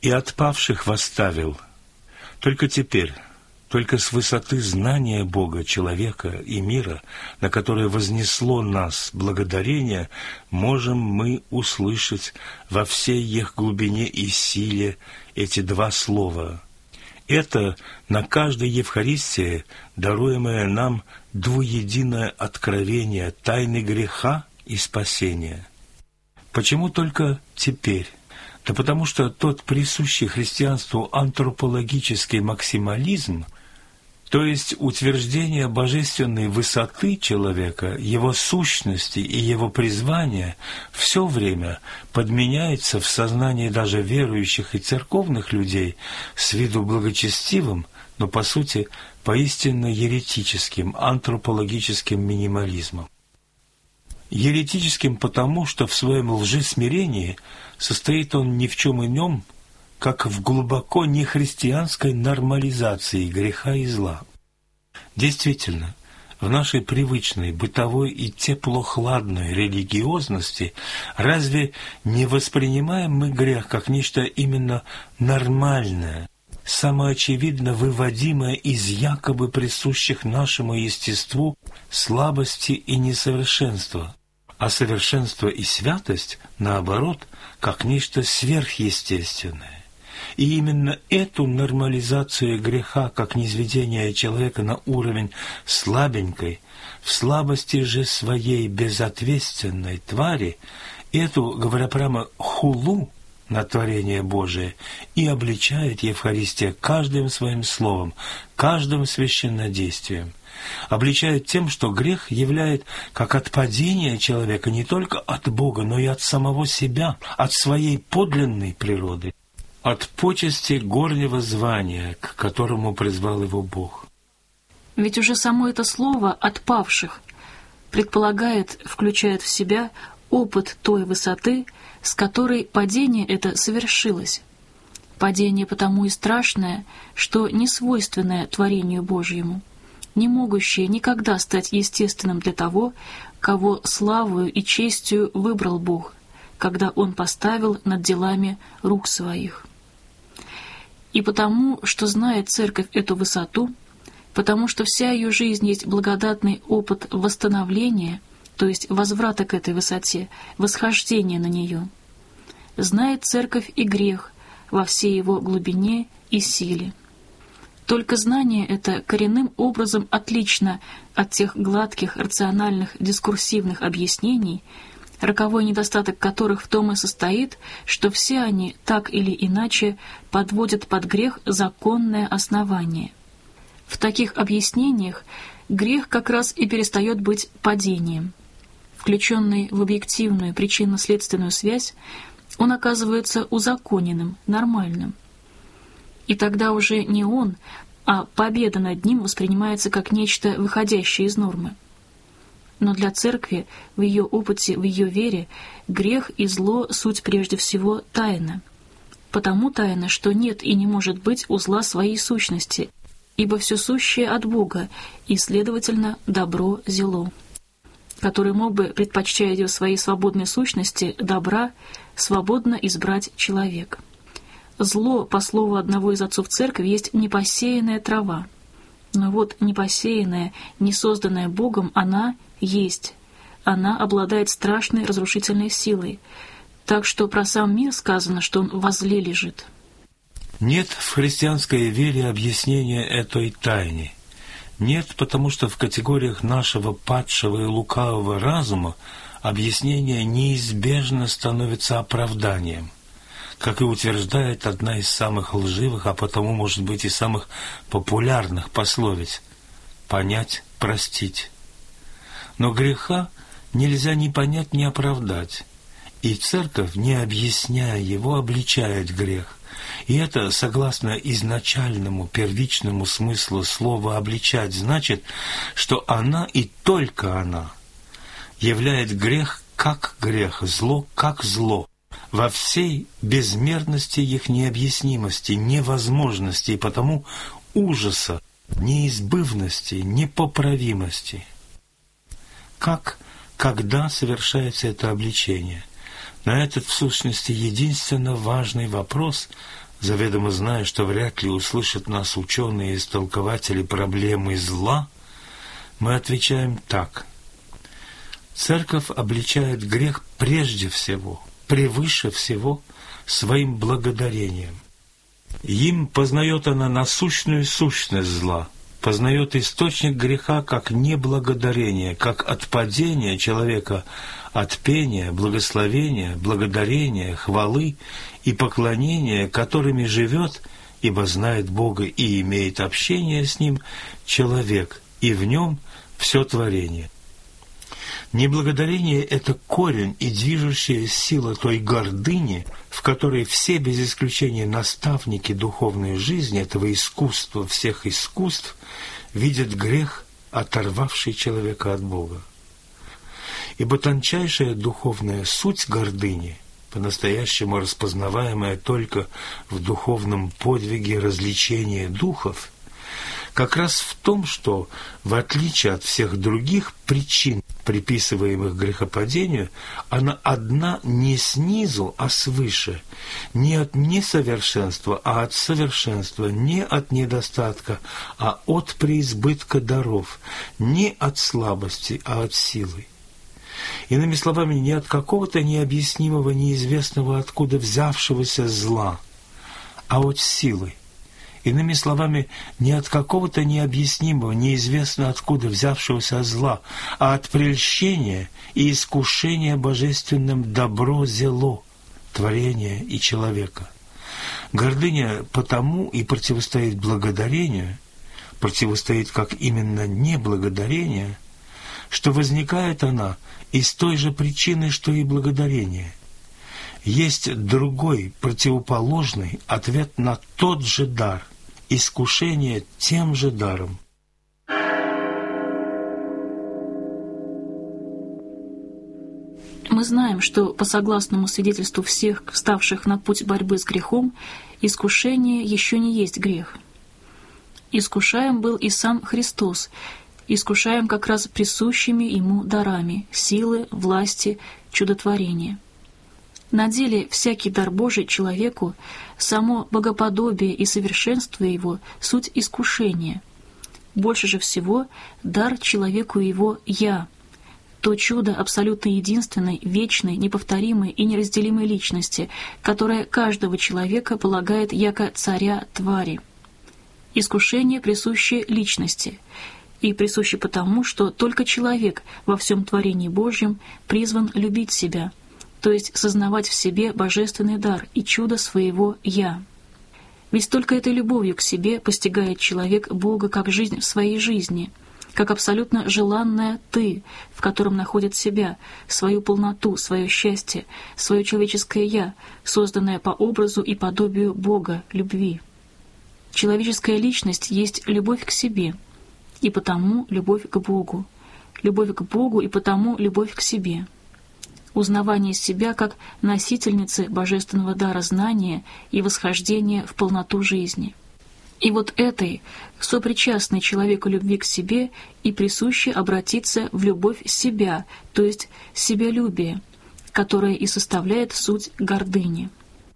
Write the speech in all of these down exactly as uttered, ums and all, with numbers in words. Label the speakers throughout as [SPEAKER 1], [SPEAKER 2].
[SPEAKER 1] и отпавших восставил. Только теперь, только с высоты знания Бога, человека и мира, на которое вознесло нас благодарение, можем мы услышать во всей их глубине и силе эти два слова. Это на каждой Евхаристии даруемое нам двуединое откровение тайны греха и спасения. Почему только теперь? Да потому что тот присущий христианству антропологический максимализм, то есть утверждение божественной высоты человека, его сущности и его призвания, все время подменяется в сознании даже верующих и церковных людей с виду благочестивым, но по сути поистине еретическим антропологическим минимализмом. Еретическим потому, что в своем лжесмирении состоит он ни в чем ином, как в глубоко нехристианской нормализации греха и зла. Действительно, в нашей привычной, бытовой и тепло-хладной религиозности разве не воспринимаем мы грех как нечто именно нормальное, самоочевидно выводимое из якобы присущих нашему естеству слабости и несовершенства, а совершенство и святость, наоборот, как нечто сверхъестественное. И именно эту нормализацию греха, как низведение человека на уровень слабенькой, в слабости же своей безответственной твари, эту, говоря прямо, хулу на творение Божие, и обличает Евхаристия каждым своим словом, каждым священнодействием. Обличает тем, что грех являет как отпадение человека не только от Бога, но и от самого себя, от своей подлинной природы, от почести горнего звания, к которому призвал его Бог.
[SPEAKER 2] Ведь уже само это слово «отпавших» предполагает, включает в себя опыт той высоты, с которой падение это совершилось. Падение потому и страшное, что не свойственное творению Божьему, не могущее никогда стать естественным для того, кого славою и честью выбрал Бог, когда Он поставил над делами рук Своих. И потому, что знает Церковь эту высоту, потому что вся ее жизнь есть благодатный опыт восстановления, то есть возврата к этой высоте, восхождения на нее, знает Церковь и грех во всей его глубине и силе. Только знание это коренным образом отлично от тех гладких, рациональных, дискурсивных объяснений, роковой недостаток которых в том и состоит, что все они так или иначе подводят под грех законное основание. В таких объяснениях грех как раз и перестает быть падением. Включенный в объективную причинно-следственную связь, он оказывается узаконенным, нормальным. И тогда уже не он, а победа над ним воспринимается как нечто выходящее из нормы. Но для Церкви, в ее опыте, в ее вере, грех и зло — суть прежде всего тайна. Потому тайна, что нет и не может быть у зла своей сущности, ибо все сущее от Бога, и, следовательно, добро зело, который мог бы, предпочтя ее своей свободной сущности, добра, свободно избрать человек. Зло, по слову одного из отцов Церкви, есть непосеянная трава. Но вот непосеянная, не созданная Богом, она есть. Она обладает страшной разрушительной силой. Так что про сам мир сказано, что он возле лежит.
[SPEAKER 1] Нет в христианской вере объяснения этой тайне. Нет, потому что в категориях нашего падшего и лукавого разума объяснение неизбежно становится оправданием, как и утверждает одна из самых лживых, а потому, может быть, и самых популярных пословиц «понять, простить». Но греха нельзя ни понять, ни оправдать, и Церковь, не объясняя его, обличает грех. И это, согласно изначальному первичному смыслу слова «обличать», значит, что она и только она являет грех как грех, зло как зло, во всей безмерности их необъяснимости, невозможности и потому ужаса, неизбывности, непоправимости. Как, когда совершается это обличение? На этот, в сущности, единственно важный вопрос заведомо зная, что вряд ли услышат нас ученые и истолкователи проблемы зла, мы отвечаем так. Церковь обличает грех прежде всего, превыше всего, своим благодарением. Им познает она насущную сущность зла, познает источник греха как неблагодарение, как отпадение человека от пения, благословения, благодарения, хвалы и поклонения, которыми живет, ибо знает Бога и имеет общение с Ним человек, и в нем все творение. Неблагодарение — это корень и движущая сила той гордыни, в которой все без исключения наставники духовной жизни, этого искусства всех искусств, видят грех, оторвавший человека от Бога. Ибо тончайшая духовная суть гордыни, по-настоящему распознаваемая только в духовном подвиге развлечения духов, как раз в том, что, в отличие от всех других причин, приписываемых грехопадению, она одна не снизу, а свыше, не от несовершенства, а от совершенства, не от недостатка, а от преизбытка даров, не от слабости, а от силы. Иными словами, не от какого-то необъяснимого, неизвестного откуда взявшегося зла, а от силы. Иными словами, не от какого-то необъяснимого, неизвестно откуда взявшегося зла, а от прельщения и искушения божественным добро зело, творения и человека. Гордыня потому и противостоит благодарению, противостоит как именно неблагодарение, что возникает она из той же причины, что и благодарение. Есть другой, противоположный ответ на тот же дар, искушение тем же даром.
[SPEAKER 2] Мы знаем, что по согласному свидетельству всех, ставших на путь борьбы с грехом, искушение еще не есть грех. Искушаем был и сам Христос, искушаем как раз присущими Ему дарами, силы, власти, чудотворения. На деле всякий дар Божий человеку, само богоподобие и совершенство его — суть искушения. Больше же всего дар человеку его «я», то чудо абсолютно единственной, вечной, неповторимой и неразделимой личности, которое каждого человека полагает яко царя твари. Искушение присуще личности, и присуще потому, что только человек во всем творении Божьем призван любить себя, то есть сознавать в себе божественный дар и чудо своего «я». Ведь только этой любовью к себе постигает человек Бога как жизнь в своей жизни, как абсолютно желанное «ты», в котором находит себя, свою полноту, свое счастье, свое человеческое «я», созданное по образу и подобию Бога, любви. Человеческая личность есть любовь к себе, и потому любовь к Богу, любовь к Богу и потому любовь к себе. Узнавание себя как носительницы божественного дара знания и восхождения в полноту жизни. И вот этой, сопричастной человеку любви к себе, и присуще обратиться в любовь себя, то есть себялюбие, которое и составляет суть гордыни.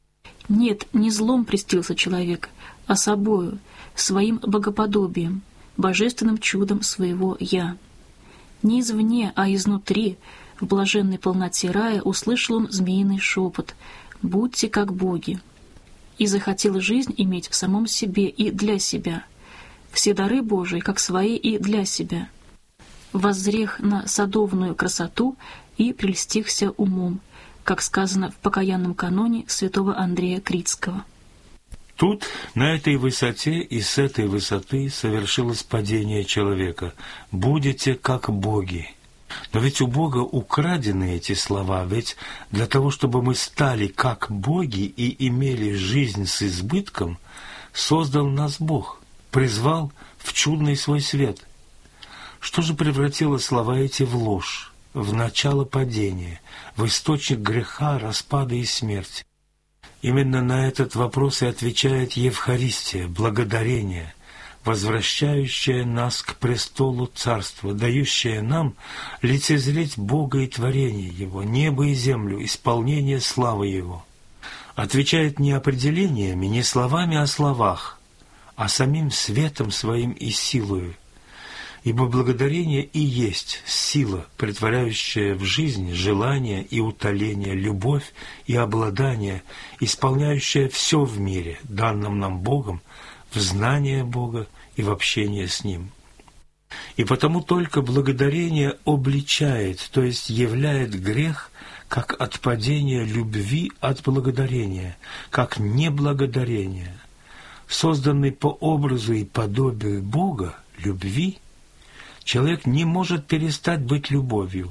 [SPEAKER 2] Нет, не злом прельстился человек, а собою, своим богоподобием, божественным чудом своего «я». Не извне, а изнутри, в блаженной полноте рая, услышал он змеиный шепот «Будьте как боги». И захотел жизнь иметь в самом себе и для себя, все дары Божии, как свои и для себя. Воззрех на садовную красоту и прельстихся умом, как сказано в покаянном каноне святого Андрея Критского.
[SPEAKER 1] Тут, на этой высоте и с этой высоты совершилось падение человека. «Будете как боги». Но ведь у Бога украдены эти слова, ведь для того, чтобы мы стали как боги и имели жизнь с избытком, создал нас Бог, призвал в чудный свой свет. Что же превратило слова эти в ложь, в начало падения, в источник греха, распада и смерти? Именно на этот вопрос и отвечает Евхаристия, благодарение, возвращающая нас к престолу Царства, дающая нам лицезреть Бога и творение Его, небо и землю, исполнение славы Его. отвечает не определениями, не словами о словах, а самим светом своим и силою. Ибо благодарение и есть сила, претворяющая в жизнь желание и утоление, любовь и обладание, исполняющая все в мире, данном нам Богом, в знание Бога и в общение с Ним. И потому только благодарение обличает, то есть являет грех, как отпадение любви от благодарения, как неблагодарение. Созданный по образу и подобию Бога, любви, человек не может перестать быть любовью.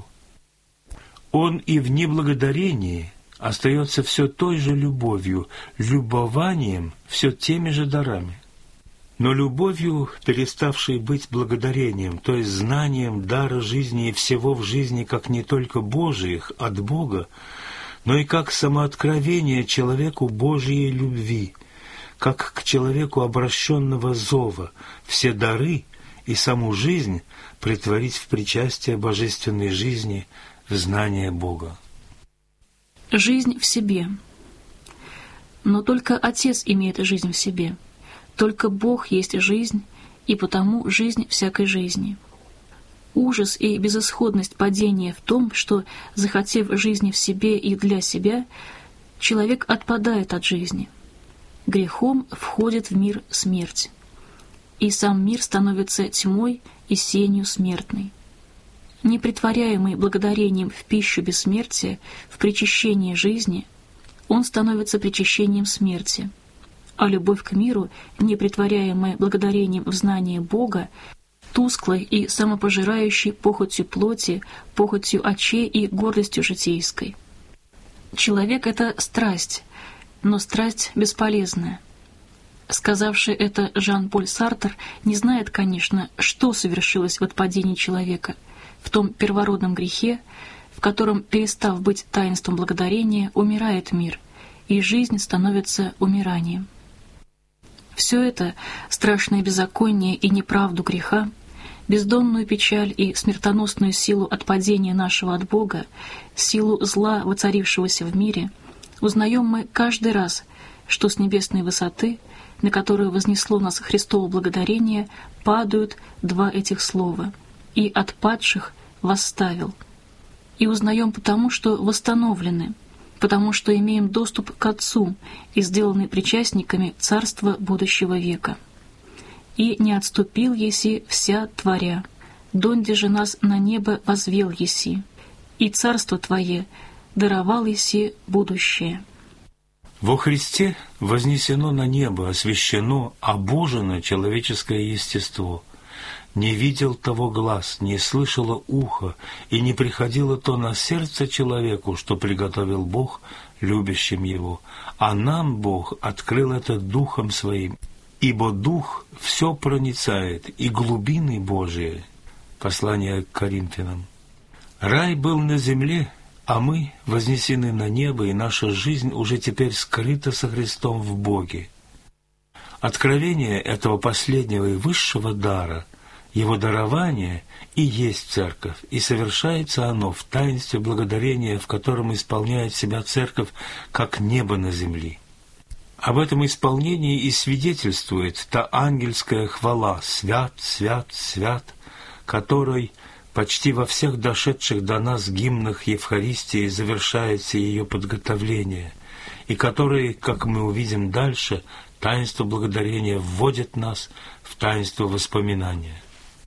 [SPEAKER 1] Он и в неблагодарении остается все той же любовью, любованием все теми же дарами. Но любовью, переставшей быть благодарением, то есть знанием дара жизни и всего в жизни, как не только Божиих, от Бога, но и как самооткровение человеку Божьей любви, как к человеку обращенного зова, все дары и саму жизнь претворить в причастие божественной жизни, в знание Бога.
[SPEAKER 2] Жизнь в себе. Но только Отец имеет жизнь в себе. Только Бог есть жизнь, и потому жизнь всякой жизни. Ужас и безысходность падения в том, что, захотев жизни в себе и для себя, человек отпадает от жизни. Грехом входит в мир смерть, и сам мир становится тьмой и сенью смертной. Непретворяемый благодарением в пищу бессмертия, в причащение жизни, он становится причащением смерти, а любовь к миру, не претворяемая благодарением в знание Бога, тусклой и самопожирающей похотью плоти, похотью очей и гордостью житейской. Человек — это страсть, но страсть бесполезная. Сказавший это Жан-Поль Сартр не знает, конечно, что совершилось в отпадении человека, в том первородном грехе, в котором, перестав быть таинством благодарения, умирает мир, и жизнь становится умиранием. Все это — страшное беззаконие и неправду греха, бездонную печаль и смертоносную силу отпадения нашего от Бога, силу зла, воцарившегося в мире, узнаем мы каждый раз, что с небесной высоты, на которую вознесло нас Христово благодарение, падают два этих слова: «и от падших восставил». И узнаем потому, что восстановлены, потому что имеем доступ к Отцу и сделаны причастниками Царства будущего века. «И не отступил еси вся творя, донде же нас на небо возвел еси, и Царство Твое даровал еси будущее».
[SPEAKER 1] Во Христе вознесено на небо, освящено, обожено человеческое естество. Не видел того глаз, не слышало ухо, и не приходило то на сердце человеку, что приготовил Бог любящим его. А нам Бог открыл это Духом Своим, ибо Дух все проницает, и глубины Божии. Послание к Коринфянам. Рай был на земле, а мы вознесены на небо, и наша жизнь уже теперь скрыта со Христом в Боге. Откровение этого последнего и высшего дара, его дарование и есть Церковь, и совершается оно в таинстве благодарения, в котором исполняет себя Церковь, как небо на земли. Об этом исполнении и свидетельствует та ангельская хвала «Свят, свят, свят», которой почти во всех дошедших до нас гимнах Евхаристии завершается ее подготовление, и которой, как мы увидим дальше, таинство благодарения вводит нас в таинство воспоминания.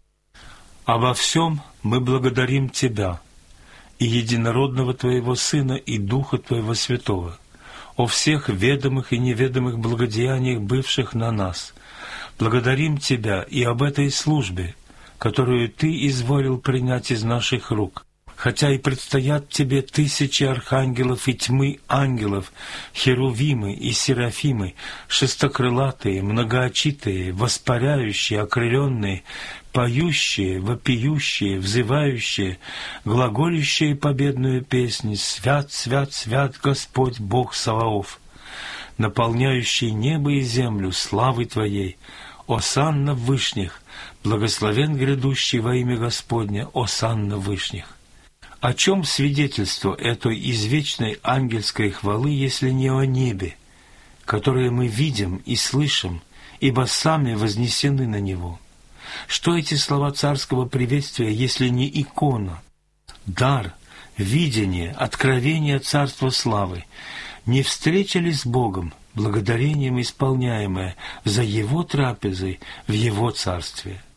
[SPEAKER 1] «Обо всем мы благодарим Тебя, и единородного Твоего Сына, и Духа Твоего Святого, о всех ведомых и неведомых благодеяниях, бывших на нас. Благодарим Тебя и об этой службе, которую Ты изволил принять из наших рук, хотя и предстоят Тебе тысячи архангелов и тьмы ангелов, херувимы и серафимы, шестокрылатые, многоочитые, воспаряющие, окрыленные, поющие, вопиющие, взывающие, глаголющие победную песнь «Свят, свят, свят Господь Бог Саваоф», наполняющий небо и землю славой Твоей, осанна в вышних, благословен грядущий во имя Господня, осанна в вышних. О чем свидетельство этой извечной ангельской хвалы, если не о небе, которое мы видим и слышим, ибо сами вознесены на него? Что эти слова царского приветствия, если не икона, дар, видение, откровение царства славы, не встреча ли с Богом, благодарением исполняемое за Его трапезой в Его царстве?